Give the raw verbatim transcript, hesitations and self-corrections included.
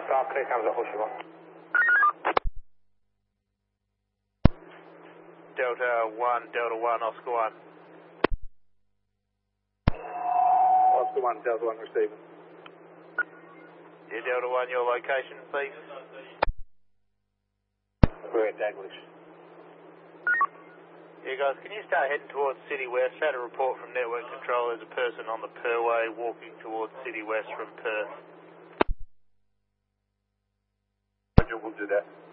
Start clear, comes up, Hushima. Delta one, Delta one, Oscar one. Oscar one, Delta one, receiving. Yeah, Delta one, your location, please. We're at Daglish. Yeah, guys, can you start heading towards City West? Had a report from Network Control. There's a person on the Perway walking towards City West from Perth. We'll do that.